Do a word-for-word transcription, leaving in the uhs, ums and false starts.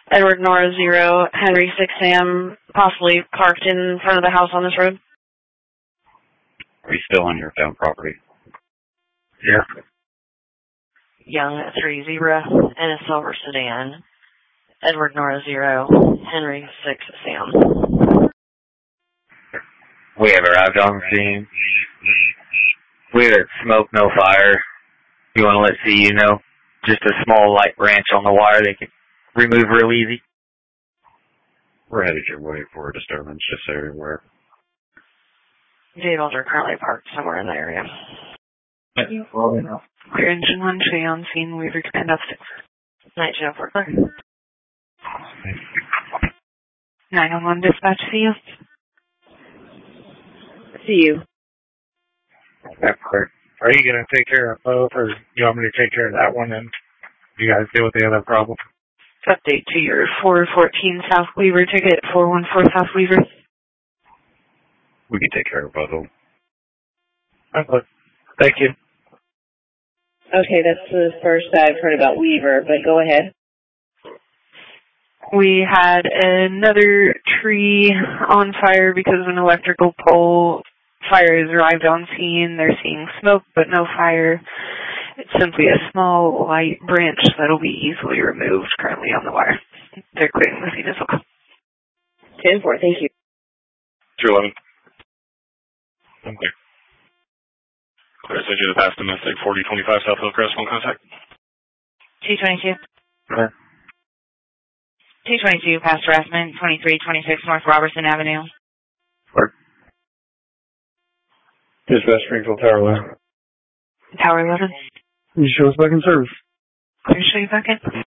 Edward Nora zero, Henry six Sam, possibly parked in front of the house on this road. Are you still on your found property? Yeah. Young three zero, in a silver sedan. Edward Nora zero, Henry six Sam. We have arrived on the scene. We heard smoke, no fire. You want to let C U know? Just a small light branch on the wire they can remove real easy. We're headed your way for a disturbance, just so you're aware. Vehicles are currently parked somewhere in the area. Clear engine one, Shay on scene, Weaver command up six. Night Joe for clear. nine one one dispatch, see you. See you. That's clear. Are you going to take care of both, or you want me to take care of that one and you guys deal with the other problem? Update to your four fourteen South Weaver ticket, four one four South Weaver. We can take care of both of them. Okay. Thank you. Okay, that's the first I've heard about Weaver, but go ahead. We had another tree on fire because of an electrical pole. Fire has arrived on scene. They're seeing smoke, but no fire. It's simply a small, light branch that'll be easily removed currently on the wire. They're clearing the scene as well. ten four, thank you. two eleven. I'm clear. Clear, send you the past domestic, forty twenty-five South Hillcrest, one contact. two twenty-two. Okay. two twenty-two, past harassment, twenty-three twenty-six North Robertson Avenue. Work. Dispatch Springfield Tower eleven. Tower eleven. You show us back in service. Clear, show you back in.